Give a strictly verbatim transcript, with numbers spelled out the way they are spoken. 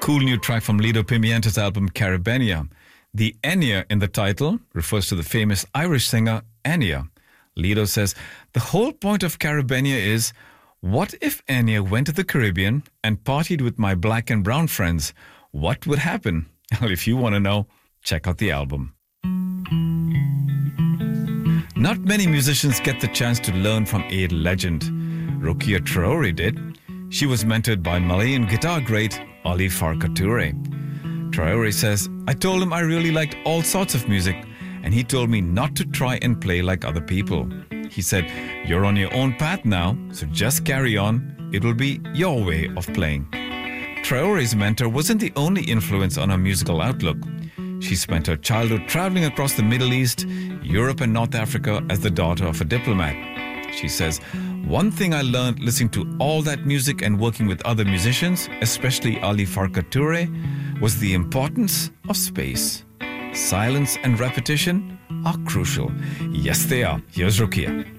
cool new track from Lido Pimienta's album Caribbeania. The Enya in the title refers to the famous Irish singer Enya. Lido says, the whole point of Caribbeania is, what if Enya went to the Caribbean and partied with my black and brown friends? What would happen? Well, if you want to know, check out the album. Not many musicians get the chance to learn from a legend. Rokia Traore did. She was mentored by Malayan guitar great Ali Farka Touré. Traore says, I told him I really liked all sorts of music, and he told me not to try and play like other people. He said, you're on your own path now, so just carry on. It'll be your way of playing. Traore's mentor wasn't the only influence on her musical outlook. She spent her childhood traveling across the Middle East, Europe and North Africa as the daughter of a diplomat. She says, one thing I learned listening to all that music and working with other musicians, especially Ali Farka Touré, was the importance of space. Silence and repetition are crucial. Yes, they are. Here's Rokia.